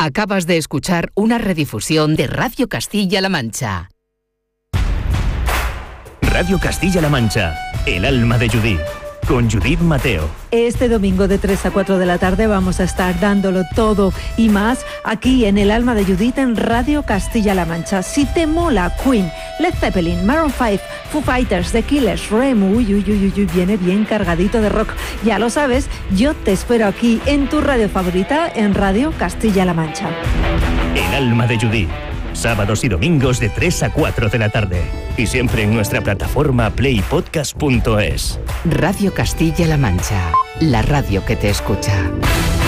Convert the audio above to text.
Acabas de escuchar una redifusión de Radio Castilla-La Mancha. Radio Castilla-La Mancha, El alma de Judith, con Judith Mateo. Este domingo de 3 a 4 de la tarde vamos a estar dándolo todo y más aquí en El alma de Judith en Radio Castilla-La Mancha. Si te mola Queen, Led Zeppelin, Maroon 5, Foo Fighters, The Killers, Rem, viene bien cargadito de rock. Ya lo sabes, yo te espero aquí en tu radio favorita en Radio Castilla-La Mancha. El alma de Judith, sábados y domingos de 3 a 4 de la tarde. Y siempre en nuestra plataforma playpodcast.es. Radio Castilla-La Mancha, la radio que te escucha.